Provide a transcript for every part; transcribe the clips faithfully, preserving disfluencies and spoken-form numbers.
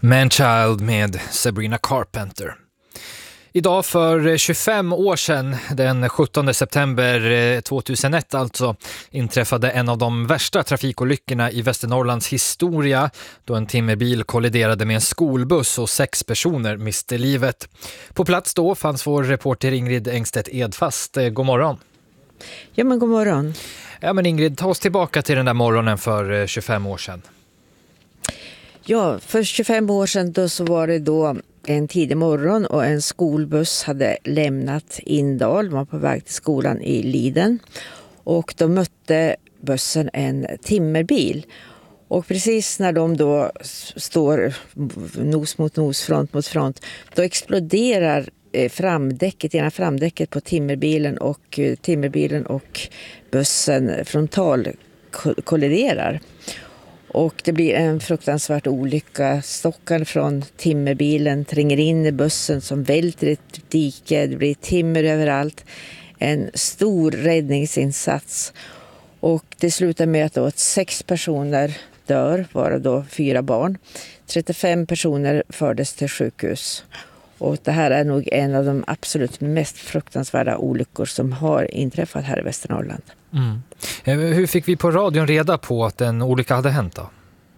Man-Child med Sabrina Carpenter. Idag för tjugofem år sedan, den sjuttonde september tvåtusenett alltså, inträffade en av de värsta trafikolyckorna i Västernorrlands historia då en timmerbil kolliderade med en skolbuss och sex personer miste livet. På plats då fanns vår reporter Ingrid Engstedt Edfast. God morgon. Ja, men god morgon. Ja, men Ingrid, ta oss tillbaka till den där morgonen för tjugofem år sedan. Ja, för tjugofem år sedan då så var det då en tidig morgon och en skolbuss hade lämnat Indal. De var på väg till skolan i Liden och då mötte bussen en timmerbil. Och precis när de då står nos mot nos, front mot front, då exploderar framdäcket, ena framdäcket på timmerbilen och timmerbilen och bussen frontal kolliderar. Och det blir en fruktansvärt olycka. Stockar från timmerbilen tränger in i bussen som välter ett dike. Det blir timmer överallt. En stor räddningsinsats. Och det slutar med att, då att sex personer dör, varav då fyra barn. trettiofem personer fördes till sjukhus. Och det här är nog en av de absolut mest fruktansvärda olyckor som har inträffat här i Västernorrland. Mm. Hur fick vi på radion reda på att en olycka hade hänt då?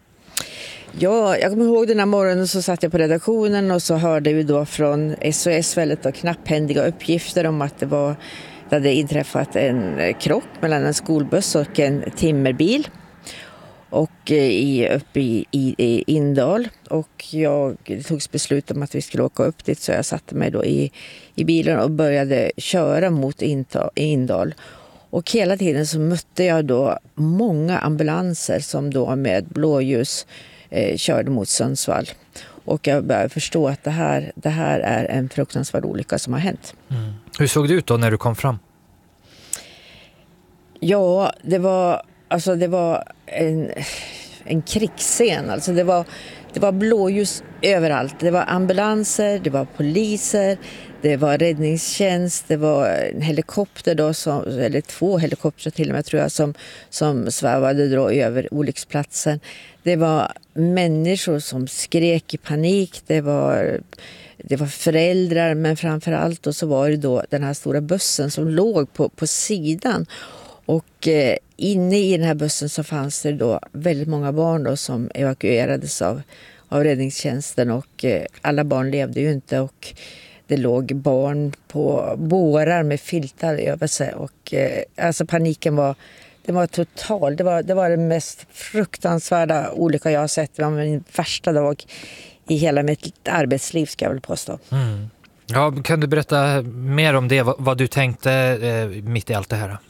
Ja, jag kommer ihåg den här morgonen så satt jag på redaktionen och så hörde vi då från S O S väldigt då knapphändiga uppgifter om att det var det hade inträffat en krock mellan en skolbuss och en timmerbil och i, uppe i, i, i Indal. Och jag det togs beslut om att vi skulle åka upp dit, så jag satte mig då i, i bilen och började köra mot Indal. Och hela tiden så mötte jag då många ambulanser som då med blåljus eh, körde mot Sundsvall. Och jag började förstå att det här, det här är en fruktansvärd olycka som har hänt. Mm. Hur såg det ut då när du kom fram? Ja, det var, alltså det var en, en krigsscen. Alltså det var, det var blåljus överallt. Det var ambulanser, det var poliser, det var räddningstjänst, det var en helikopter då, som, eller två helikoptrar till och med tror jag, som, som svävade då över olycksplatsen. Det var människor som skrek i panik, det var, det var föräldrar, men framförallt då så var det då den här stora bussen som låg på, på sidan. Och eh, inne i den här bussen så fanns det då väldigt många barn då som evakuerades av, av räddningstjänsten, och eh, alla barn levde ju inte, och det låg barn på bårar med filtar över sig, och eh, alltså paniken var, det var total. Det var, det var den mest fruktansvärda olycka jag har sett. Det var min värsta dag i hela mitt arbetsliv, ska jag väl påstå. Mm. Ja, kan du berätta mer om det, vad, vad du tänkte eh, mitt i allt det här?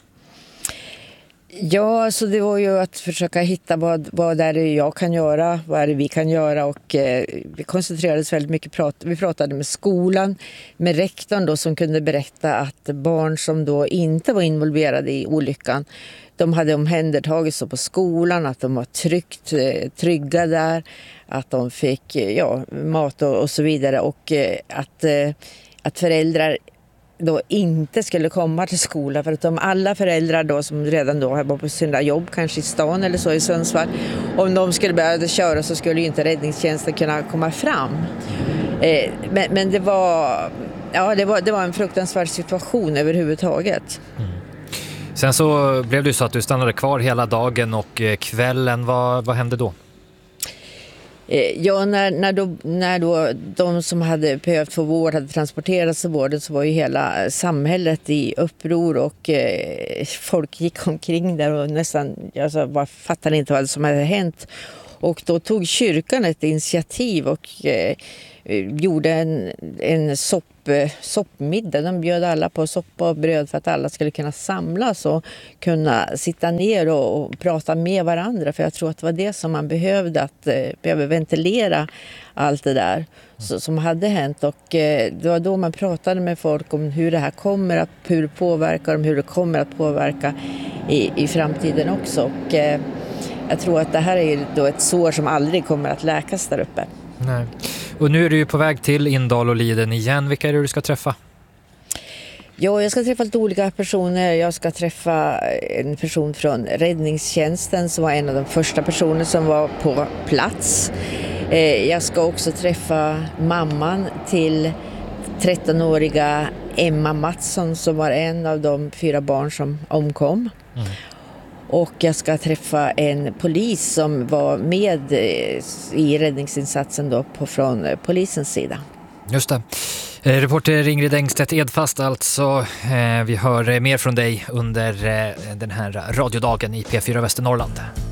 Ja, så det var ju att försöka hitta vad, vad är det jag kan göra, vad är det vi kan göra, och eh, vi koncentrerade oss väldigt mycket. Prat, vi pratade med skolan, med rektorn då, som kunde berätta att barn som då inte var involverade i olyckan, de hade omhändertagits på skolan, att de var tryggt, eh, trygga där, att de fick ja, mat och, och så vidare, och eh, att, eh, att föräldrar då inte skulle komma till skolan, för att de alla föräldrar då som redan då var på sina jobb, kanske i stan eller så i Sundsvall, om de skulle börja köra så skulle ju inte räddningstjänsten kunna komma fram. Eh, men, men det var ja, det var, det var en fruktansvärd situation överhuvudtaget. Mm. Sen så blev det så att du stannade kvar hela dagen och kvällen, vad, vad hände då? Ja, när, när, då, när då de som hade behövt få vård hade transporterats till vården, så var ju hela samhället i uppror, och eh, folk gick omkring där och nästan alltså, var, fattade inte vad som hade hänt. Och då tog kyrkan ett initiativ och eh, gjorde en, en sopp, soppmiddag. De bjöd alla på soppa och bröd för att alla skulle kunna samlas och kunna sitta ner och, och prata med varandra. För jag tror att det var det som man behövde, att eh, behöva ventilera allt det där så, som hade hänt. Och eh, det var då man pratade med folk om hur det här kommer att, hur det påverkar dem, hur det kommer att påverka i, i framtiden också. Och eh, jag tror att det här är då ett sår som aldrig kommer att läkas där uppe. Nej. Och nu är du ju på väg till Indal och Liden igen. Vilka är det du ska träffa? Ja, jag ska träffa lite olika personer. Jag ska träffa en person från räddningstjänsten som var en av de första personer som var på plats. Eh, jag ska också träffa mamman till trettonåriga Emma Mattsson som var en av de fyra barn som omkom. Mm. Och jag ska träffa en polis som var med i räddningsinsatsen då på, från polisens sida. Just det. Reporter Ingrid Engstedt Edfast alltså. Vi hör mer från dig under den här radiodagen i P fyra Västernorrland.